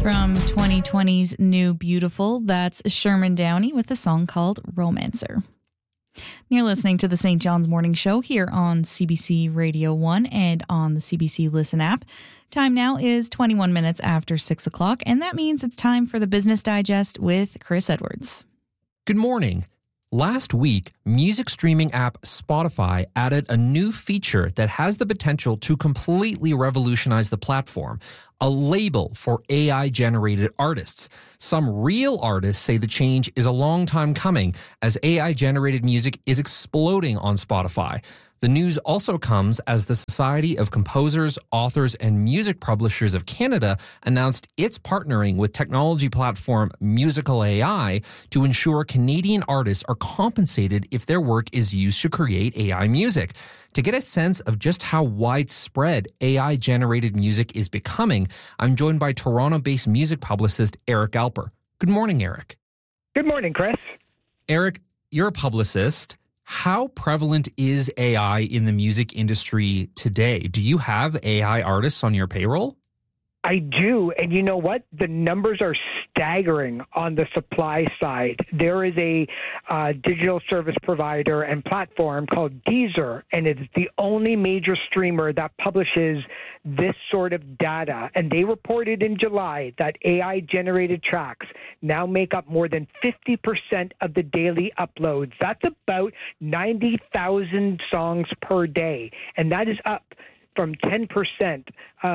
From 2020's New Beautiful, that's Sherman Downey with a song called Romancer. You're listening to the St. John's Morning Show here on CBC Radio 1 and on the CBC Listen app. Time now is 21 minutes after 6 o'clock, and that means it's time for the Business Digest with Chris Edwards. Good morning. Last week, music streaming app Spotify added a new feature that has the potential to completely revolutionize the platform, a label for AI-generated artists. Some real artists say the change is a long time coming as AI-generated music is exploding on Spotify. The news also comes as the Society of Composers, Authors, and Music Publishers of Canada announced it's partnering with technology platform Musical AI to ensure Canadian artists are compensated if their work is used to create AI music. To get a sense of just how widespread AI-generated music is becoming, I'm joined by Toronto-based music publicist Eric Alper. Good morning, Eric. Good morning, Chris. Eric, you're a publicist. How prevalent is AI in the music industry today? Do you have AI artists on your payroll? I do. And you know what? The numbers are staggering on the supply side. There is a digital service provider and platform called Deezer, and it's the only major streamer that publishes this sort of data. And they reported in July that AI-generated tracks now make up more than 50% of the daily uploads. That's about 90,000 songs per day. And that is up from 10%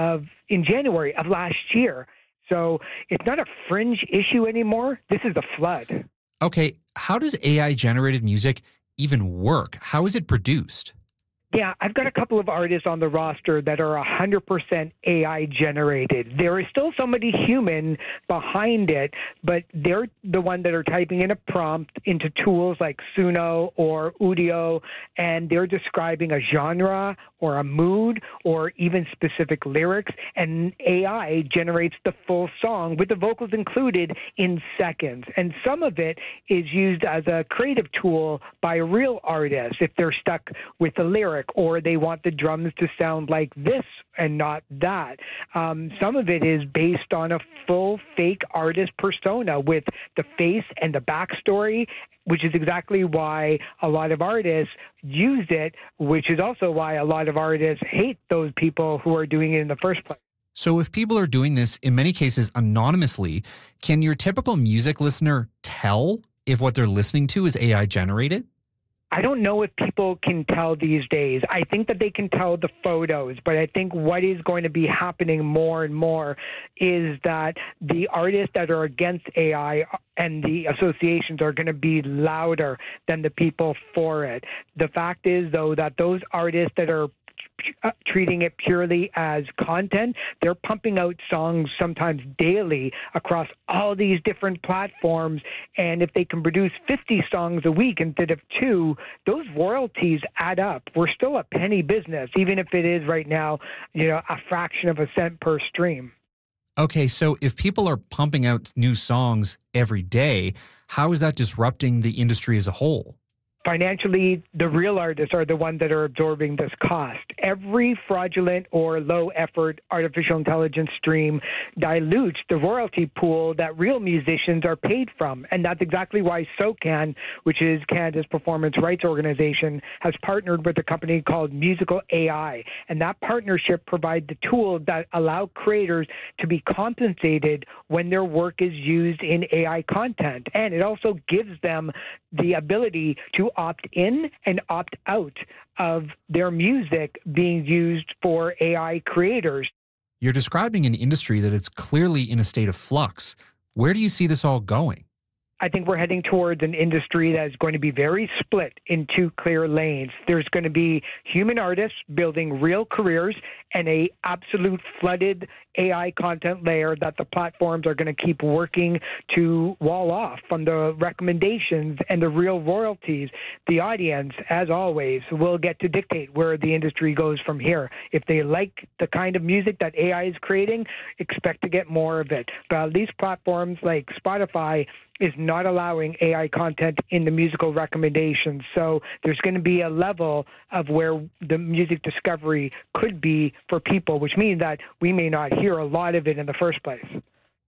in January of last year. So it's not a fringe issue anymore. This is the flood. Okay, how does AI-generated music even work? How is it produced? Yeah, I've got a couple of artists on the roster that are 100% AI generated. There is still somebody human behind it, but they're the one that are typing in a prompt into tools like Suno or Udio, and they're describing a genre or a mood or even specific lyrics, and AI generates the full song with the vocals included in seconds. And some of it is used as a creative tool by real artists if they're stuck with the lyric, or they want the drums to sound like this and not that. Some of it is based on a full fake artist persona with the face and the backstory, which is exactly why a lot of artists use it, which is also why a lot of artists hate those people who are doing it in the first place. So if people are doing this, in many cases, anonymously, can your typical music listener tell if what they're listening to is AI generated? I don't know if people can tell these days. I think that they can tell the photos, but I think what is going to be happening more and more is that the artists that are against AI and the associations are going to be louder than the people for it. The fact is, though, that those artists that are treating it purely as content, they're pumping out songs sometimes daily across all these different platforms, and if they can produce 50 songs a week instead of 2, those royalties add up. We're still a penny business, even if it is right now, a fraction of a cent per stream. Okay, so if people are pumping out new songs every day, how is that disrupting the industry as a whole? Financially, the real artists are the ones that are absorbing this cost. Every fraudulent or low-effort artificial intelligence stream dilutes the royalty pool that real musicians are paid from. And that's exactly why SOCAN, which is Canada's performance rights organization, has partnered with a company called Musical AI. And that partnership provides the tools that allow creators to be compensated when their work is used in AI content. And it also gives them the ability to opt in and opt out of their music being used for AI creators. You're describing an industry that is clearly in a state of flux. Where do you see this all going? I think we're heading towards an industry that is going to be very split in 2 clear lanes. There's going to be human artists building real careers and a absolute flooded AI content layer that the platforms are going to keep working to wall off from the recommendations and the real royalties. The audience, as always, will get to dictate where the industry goes from here. If they like the kind of music that AI is creating, expect to get more of it. But these platforms like Spotify is not allowing AI content in the musical recommendations. So there's going to be a level of where the music discovery could be for people, which means that we may not hear a lot of it in the first place.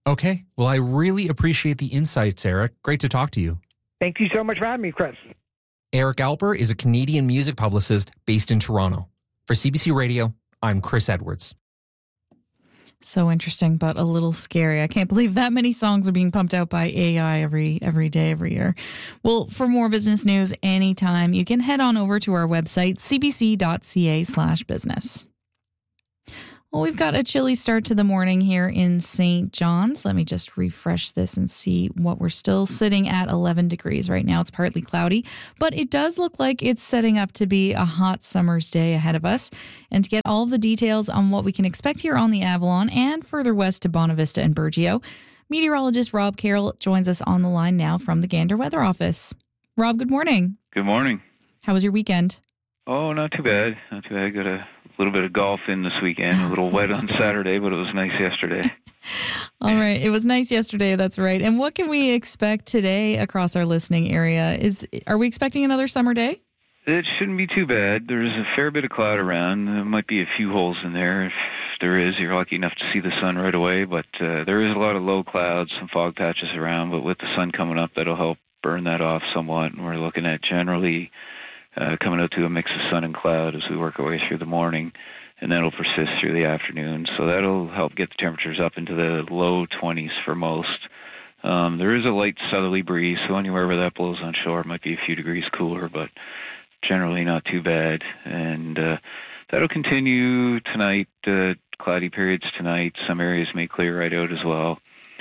Okay. Well, I really appreciate the insights, Eric. Great to talk to you. Thank you so much for having me, Chris. Eric Alper is a Canadian music publicist based in Toronto. For CBC Radio, I'm Chris Edwards. So interesting, but a little scary. I can't believe that many songs are being pumped out by AI every day, every year. Well, for more business news anytime, you can head on over to our website, cbc.ca/business. Well, we've got a chilly start to the morning here in St. John's. Let me just refresh this and see what we're still sitting at 11 degrees right now. It's partly cloudy, but it does look like it's setting up to be a hot summer's day ahead of us. And to get all of the details on what we can expect here on the Avalon and further west to Bonavista and Burgeo, meteorologist Rob Carroll joins us on the line now from the Gander Weather Office. Rob, good morning. Good morning. How was your weekend? Oh, not too bad. Not too bad. Got a little bit of golf in this weekend. A little wet on Saturday, but it was nice yesterday. All right. It was nice yesterday. That's right. And what can we expect today across our listening area? Are we expecting another summer day? It shouldn't be too bad. There's a fair bit of cloud around. There might be a few holes in there. If there is, you're lucky enough to see the sun right away. But there is a lot of low clouds, some fog patches around. But with the sun coming up, that'll help burn that off somewhat. And we're looking at generally coming out to a mix of sun and cloud as we work our way through the morning, and that'll persist through the afternoon. So that'll help get the temperatures up into the low 20s for most. There is a light southerly breeze, so anywhere where that blows on shore, it might be a few degrees cooler, but generally not too bad. And that'll continue tonight, cloudy periods tonight. Some areas may clear right out as well.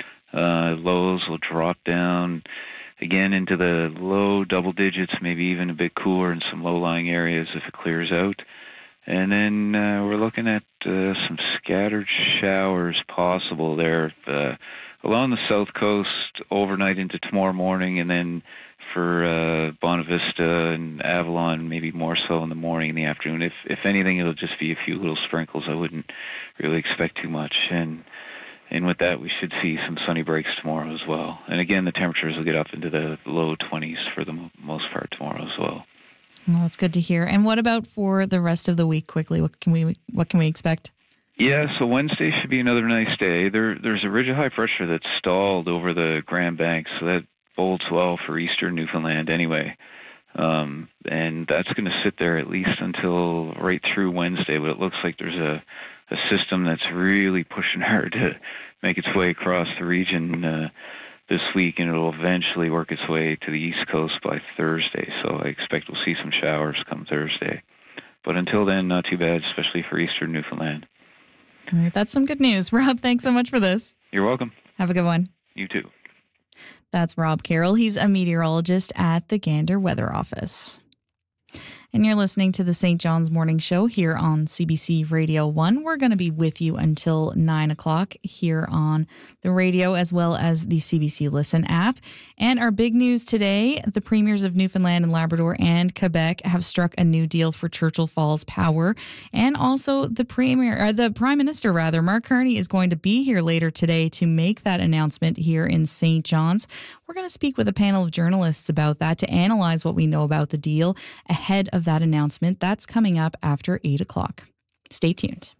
Lows will drop down again into the low double digits, maybe even a bit cooler in some low-lying areas if it clears out. And then we're looking at some scattered showers possible there along the south coast overnight into tomorrow morning, and then for Bonavista and Avalon, maybe more so in the morning and the afternoon. If anything, it'll just be a few little sprinkles. I wouldn't really expect too much. And with that, we should see some sunny breaks tomorrow as well. And again, the temperatures will get up into the low 20s for the most part tomorrow as well. Well, that's good to hear. And what about for the rest of the week quickly? What can we expect? Yeah, so Wednesday should be another nice day. There's a ridge of high pressure that's stalled over the Grand Banks, so that bodes well for eastern Newfoundland anyway. And that's going to sit there at least until right through Wednesday, but it looks like there's a system that's really pushing hard to make its way across the region this week, and it'll eventually work its way to the East Coast by Thursday. So I expect we'll see some showers come Thursday. But until then, not too bad, especially for eastern Newfoundland. All right, that's some good news. Rob, thanks so much for this. You're welcome. Have a good one. You too. That's Rob Carroll. He's a meteorologist at the Gander Weather Office. And you're listening to the St. John's Morning Show here on CBC Radio 1. We're going to be with you until 9 o'clock here on the radio as well as the CBC Listen app. And our big news today, the premiers of Newfoundland and Labrador and Quebec have struck a new deal for Churchill Falls Power. And also the Prime Minister, Mark Carney, is going to be here later today to make that announcement here in St. John's. We're going to speak with a panel of journalists about that to analyze what we know about the deal ahead of that announcement. That's coming up after 8 o'clock. Stay tuned.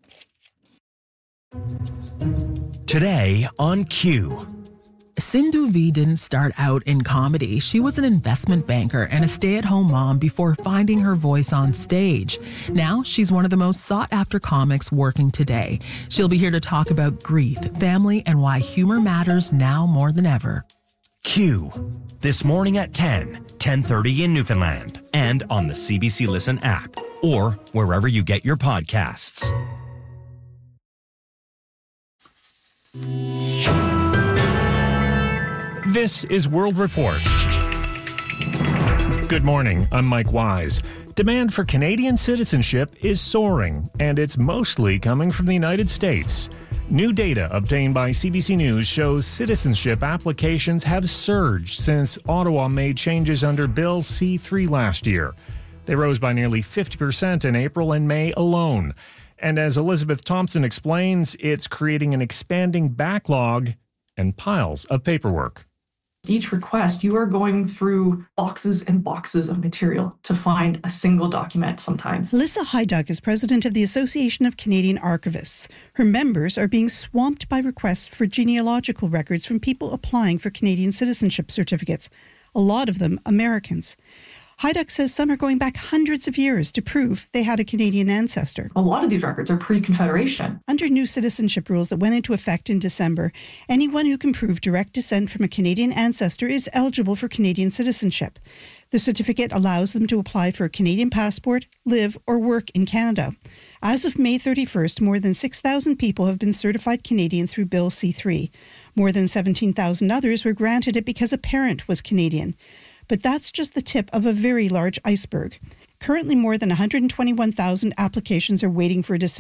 Today on Q. Sindhu V didn't start out in comedy. She was an investment banker and a stay-at-home mom before finding her voice on stage. Now she's one of the most sought-after comics working today. She'll be here to talk about grief, family, and why humor matters now more than ever. Q. This morning at 10:30 in Newfoundland, and on the CBC Listen app, or wherever you get your podcasts. This is World Report. Good morning, I'm Mike Wise. Demand for Canadian citizenship is soaring, and it's mostly coming from the United States. New data obtained by CBC News shows citizenship applications have surged since Ottawa made changes under Bill C-3 last year. They rose by nearly 50% in April and May alone. And as Elizabeth Thompson explains, it's creating an expanding backlog and piles of paperwork. Each request, you are going through boxes and boxes of material to find a single document sometimes. Alyssa Hyduck is president of the Association of Canadian Archivists. Her members are being swamped by requests for genealogical records from people applying for Canadian citizenship certificates, a lot of them Americans. Hyduck says some are going back hundreds of years to prove they had a Canadian ancestor. A lot of these records are pre-Confederation. Under new citizenship rules that went into effect in December, anyone who can prove direct descent from a Canadian ancestor is eligible for Canadian citizenship. The certificate allows them to apply for a Canadian passport, live or work in Canada. As of May 31st, more than 6,000 people have been certified Canadian through Bill C-3. More than 17,000 others were granted it because a parent was Canadian. But that's just the tip of a very large iceberg. Currently, more than 121,000 applications are waiting for a decision.